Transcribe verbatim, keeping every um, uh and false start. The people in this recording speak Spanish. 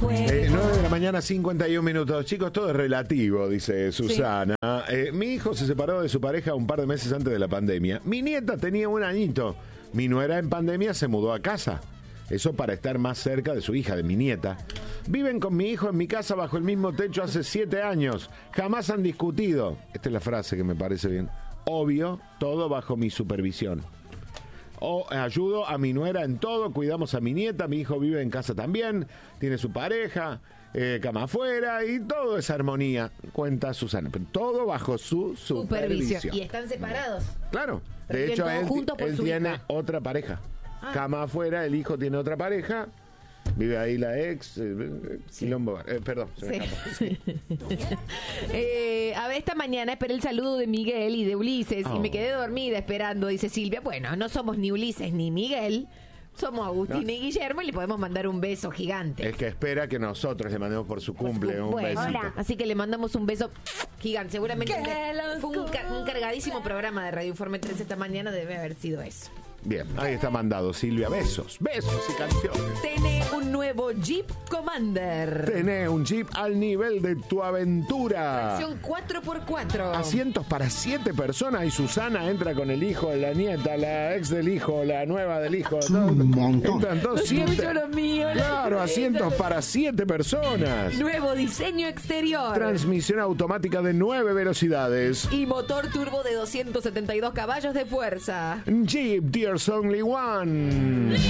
Eh, nueve de la mañana, cincuenta y un minutos. Chicos, todo es relativo, dice Susana. Sí. Eh, mi hijo se separó de su pareja un par de meses antes de la pandemia. Mi nieta tenía un añito. Mi nuera en pandemia se mudó a casa. Eso para estar más cerca de su hija, de mi nieta. Viven con mi hijo en mi casa bajo el mismo techo hace siete años. Jamás han discutido. Esta es la frase que me parece bien. Obvio, todo bajo mi supervisión. O ayudo a mi nuera en todo, cuidamos a mi nieta, mi hijo vive en casa también, tiene su pareja, eh, cama afuera y todo es armonía, cuenta Susana. Pero todo bajo su supervisión. supervisión. ¿Y están separados? Claro. De hecho, él, él tiene hija. otra pareja. Ah. Cama afuera, el hijo tiene otra pareja. Vive ahí la ex, eh, sí. Quilombo, eh, perdón, se me sí. eh, A ver, esta mañana esperé el saludo de Miguel y de Ulises oh. y me quedé dormida esperando, dice Silvia. Bueno, no somos ni Ulises ni Miguel, somos Agustín no. y Guillermo y le podemos mandar un beso gigante. Es que espera que nosotros le mandemos por su cumple por su, un bueno, besito. Hola. Así que le mandamos un beso gigante. Seguramente fue un, car- un cargadísimo programa de Radio Informe tres esta mañana, debe haber sido eso. Bien, ahí está mandado Silvia. Besos, besos y canciones. Tenés un nuevo Jeep Commander. Tenés un Jeep al nivel de tu aventura. Versión cuatro por cuatro. Asientos para siete personas y Susana entra con el hijo, la nieta, la ex del hijo, la nueva del hijo. Un montón. Entran todos siete. Lo mío, claro, asientos para siete personas. Nuevo diseño exterior. Transmisión automática de nueve velocidades. Y motor turbo de doscientos setenta y dos caballos de fuerza. Jeep, there's only one.